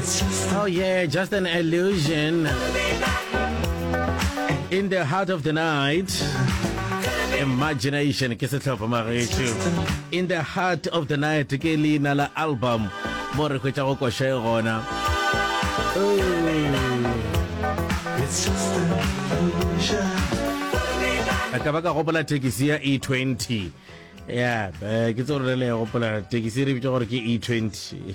Oh yeah, just an illusion. In the heart of the night. Imagination ke se tlhopha magetho. In the heart of the night ke leina la album mo re khwetsa go kwashe gona. It's just an illusion. Ka ba ka gopola tekisi ya E20. Yeah, ke tsore le gopola tekisi re bitsa gore ke E20.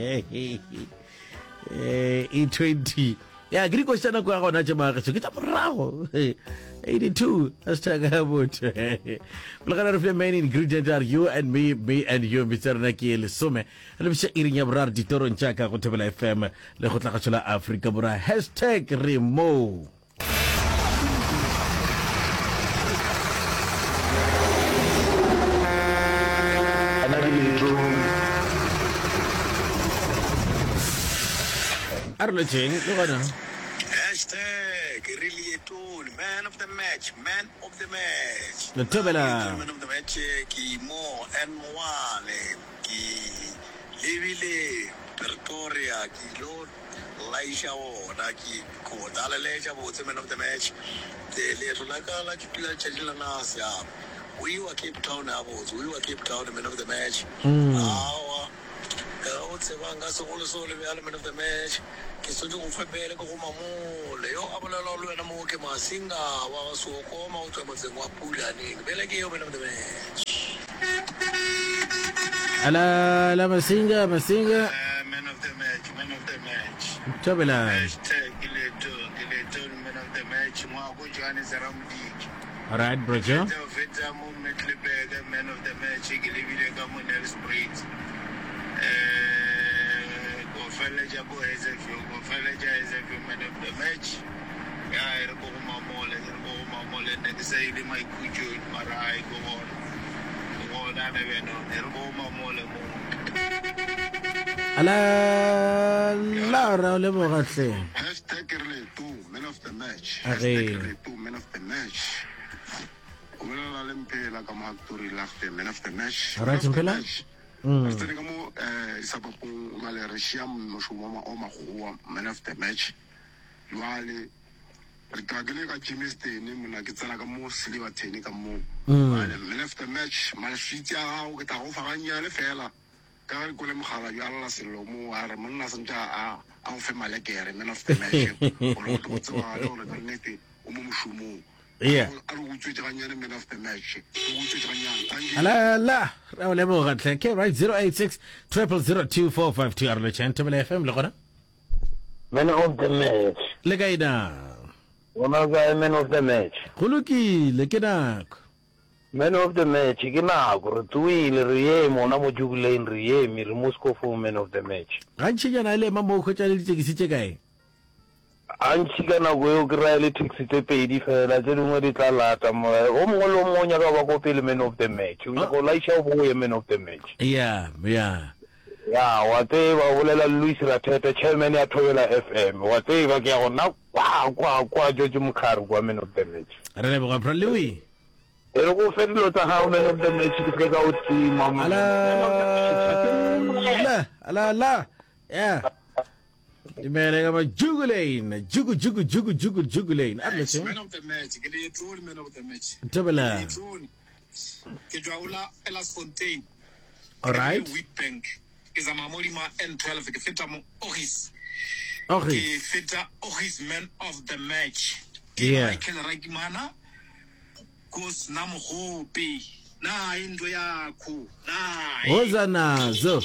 E20. Yeah, ke go tsena go gona tse magetho ke tsa morago. 82. Hashtag about. Look at the main ingredient are you and me and you, Mr. Naki Elisume. And I'm sharing your brother Ditoro Nchaka go Tebela FM. Le go tla ka tshola Africa bora. Hashtag Remo. Arlo Ching, look at now. Hashtag really man of the match, man of the match. The Tebela. Man of the match, ki mo N1, ki Livile, Pretoria, ki Lord Laisha, ki Kodala Leja, was the man of the match. The little like Pila Chajilanasia. We were Cape Town, we were Cape Town, the man of the match. Otsebanga solo solo le element of the match ke sotho go fepele go mamole yo abolela lo wena mo ke masinga wa so koma o tswa motseng wa pula neng bele ke yo man of the match ala masinga man of the match Tebela Gileto man of the match mo go Johannes Ramudi. All right, brother. Man of the match Gilibile Gamonel Springs. Go Feleja boys if you go Feleja is a man of the match. Yeah, go Mamole, next say my Kuju, Marai, go on. Go on, I never know. Go Mamole. Ala le bogatle. Hashtag two men of the match. Okay. Two men of the match. Umela lempela kama actori lafte men of the match. All right, Mpela. After the mo isapapo malerishia moshumo o magwa man of the match. Lwale re kagele ka Jimmy Stene mona ke tsala ka mo Silver Tene ka mo. Man of the match malfitya o ke ta go faganya le fela. Ka re go le mogala ya alla selo mo a re monna sentja a o fe malekere man of the match. O lo tsoa le o le nete o mo moshumo. Yeah. La ra le bo gatle ke right 086 000245 Arlo Tebela FM le gona Man of the match. le kaida One guy man of the match. go lokile ke nako Man of the match ke nako re tuile re ye mona mo juguleng re ye mi re Moscow for man of the match. ga ntšhinyana le mamo go tša le ditekisi tše kae Anchika na go kry le taxi tse pedi fela tse dingwe di tla lata mo o mongwe le o mongwe nya ka ba go pele man of the match o go laisha go ye man of the match. yeah Ya wa tseba bolela Louis Ratete chairman ya Thobela FM wa tseba ke ya gona kwa George Mkhari kwa man of the match. re le boga Louis E re go fetlo tsa ha man of the match ke ka o tima ala yeah Imele kama jugulain jugulain Arlo Man of the match Gileto man of the match. Tebela Ke jwaula Elas Fontaine. all right Wheatbank is a mamolima N12 ke feta mo Oris. okay Ke feta Oris man of the match. Yeah. Michael Ragimana goes namhope na into yakho na hoza nazo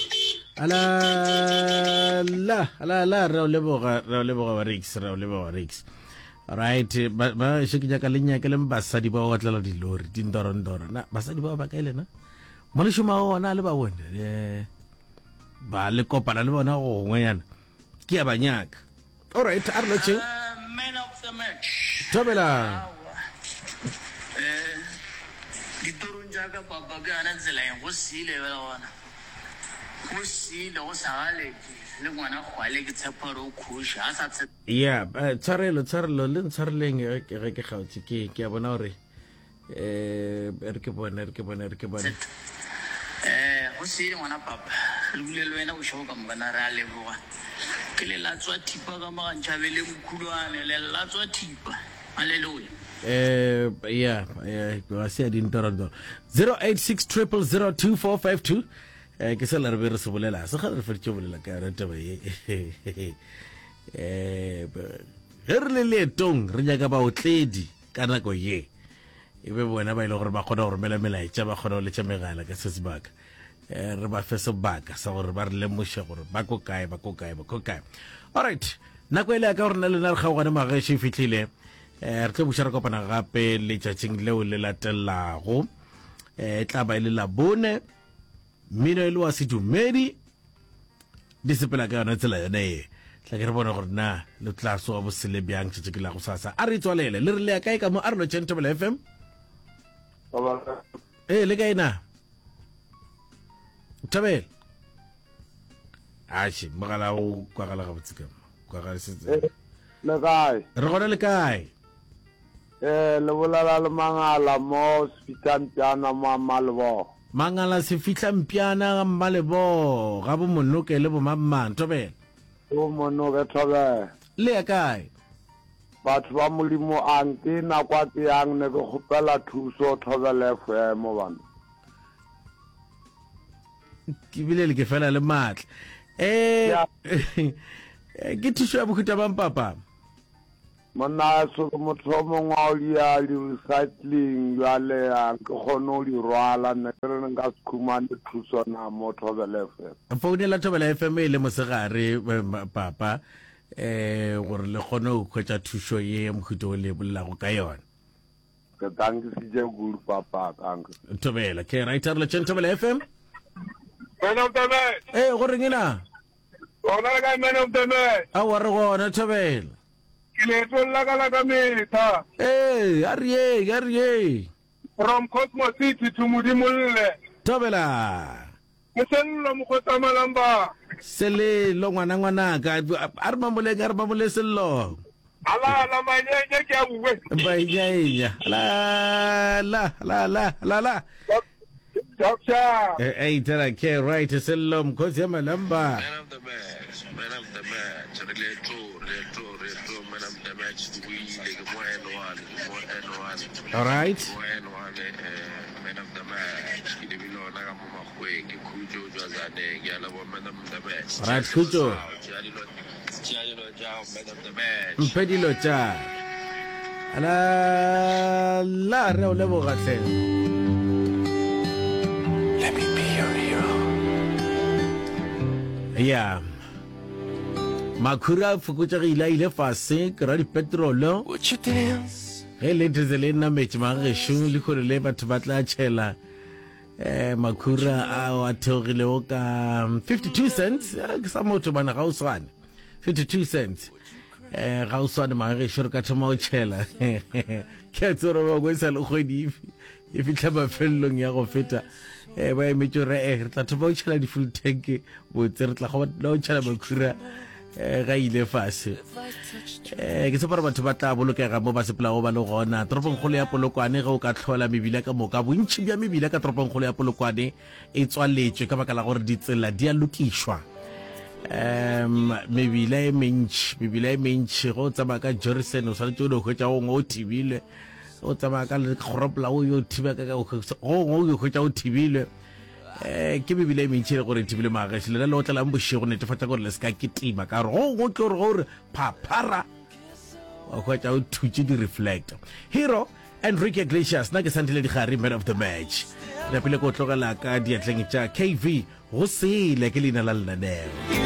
ala ra le boga wa Rix all right ba shikinya ka lenya ke le basadi ba wa tlela dilori dindorondoro na basadi ba ka ile na mo le shuma ona le ba wone ba le kopana le bona go ngwana ke ya banyaka all right Arlo man of the match. Tebela Ditoro jaaka papa ke ana tsela eng go sile ba bona. Go sile go sagale le ngwana khwale ke tsheparo o khusha a sa tse. yeah tsarelo le tsareleng ke gautsi ke bona gore re ke bona go se ngwana papa re bule le wena go shoka mbana ra leboga ke le la tswa thipa ka magantšhabe le mokhulwane le la tswa thipa haleluya yeah wa se di ntoronto 0860002452 ke se la re be re se bolela se ga re fetše bolela ka re taba ye re le letong re nyaka baotledi ka nako ye e be bona ba ile gore ba kgona go romela melaetša ba kgona go letša megala ka se sebaka re ba fe sebaka sa gore ba re lemoše gore ba ko kae alright nako ele ya ka gore na lena re kgaogane magešo e fitlhile re tlo buša re kopana gape letšatšing leo le latelago tla ba e le labone mmino e le wa sedumedi di sepela ka yona tsela yone e tla ke re bone gore na le tla soa bosele bjang tšetše ke la go sasa a re tswalele le re le ya kae ka mo a re no Chantable FM le kae na Tabel ashi mogala o kwagala ga botsika kwagala setse le kae re gona le kae le bolala le mangala mo Sefitlampiana mo Malebo mangala Sefitlampiana Malebo ga bo monoke le bo mamman Tabel o monoke Tabel le ya kae batho ba molimo anke na kwa ke yang ne go gopela thuso Tabel FM bana ke bile le ke fela le matla ke thuso ya bokhuta bang papa mona so motho mongwe o ya di recycling ya le ya ke gono di rwala ne re nka skhumane thuso na mo Tabel FM phone la Tabel FM le mosegare papa gore le gone go khwetsa thuso ye mokhuto le bollago ka yona ke tanki se je guru papa tanki Tabel ke writer le Tabel FM Man of the match. go ringina Ona ka man of the match. a wa re gona Tabel Ke le tlolla ka la ka metha. Ariye From Cosmos City to Mudimulle. Tabela Ke sello mo go tsamalamba. sele lo ngwana ka a re mamole sello Ala la manye ke a bue. ba ya la Doctor. tera ke right sello mkhosi malamba Man of the match, Reto, man of the match, we like more and one. all right Man of the match, the below Nagamma Quake, Kujo Jazane, Yellow man of the match. Right, Kujo. Man of the match. mpedilo cha la re o lebo gatleng Let me be your hero. yeah makhura fokotsa ile ile fase ka di petrolo Would you dance? ge le diesel na metsi magesho le gore le batho ba tla tshela makhura a wa theogile o ka 52 cents ke sa motho bana ga o swane 52 cents ga o swane magesho re ka thoma o tshela ke tsoro ba go isa le kgwedi e fitla mafellong ya go feta ba emetšo re tla thoma o tshela di full tank botse re tla go o tshela makhura ga ile fase ke separa batho ba tla bolokega mo ba sepelago ba le gona toroponkgolo ya Polokwane ge o ka tlhola mebila ka moka bontši bja mebila ka toroponkgolo ya Polokwane e tswaletšwe ka baka la gore ditsela di a lokišwa mebila e mentši go tsamaya ka Jorison o swanetse o ne o hwetša gongwe o thibile o tsamaya ka kgoropla o yo thiba gongwe o hwetša o thibilwe ke mebila e mentši le gore thibile mageshe lena le o tlalang bošego netefatša gore le se ka ketima ka gore go tlo gore phaphara wa hwetša o thutše di-reflector hero Enrique Iglesias na ke santile digare man of the match napile ko tlogela ka diatleng tša KV go sele ke leina la lenaneo